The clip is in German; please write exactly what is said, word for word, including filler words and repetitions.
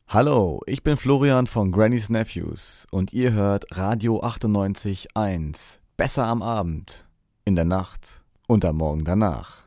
Hallo, ich bin Florian von Granny's Nephews und ihr hört Radio achtundneunzig Komma eins. Besser am Abend, in der Nacht und am Morgen danach.